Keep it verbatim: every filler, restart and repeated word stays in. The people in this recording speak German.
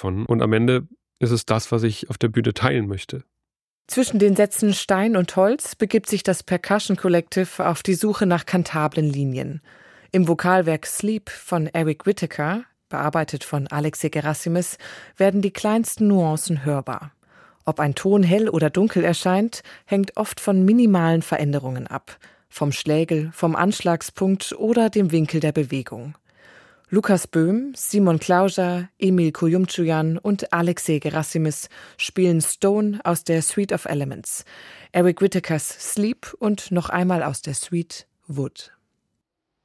davon. Und am Ende ist es das, was ich auf der Bühne teilen möchte. Zwischen den Sätzen Stein und Holz begibt sich das Percussion Collective auf die Suche nach kantablen Linien. Im Vokalwerk Sleep von Eric Whitacre, bearbeitet von Alexei Gerassimis, werden die kleinsten Nuancen hörbar. Ob ein Ton hell oder dunkel erscheint, hängt oft von minimalen Veränderungen ab. Vom Schlägel, vom Anschlagspunkt oder dem Winkel der Bewegung. Lukas Böhm, Simon Klauser, Emil Kuyumchuyan und Alexei Gerassimis spielen Stone aus der Suite of Elements, Eric Whitacres Sleep und noch einmal aus der Suite Wood.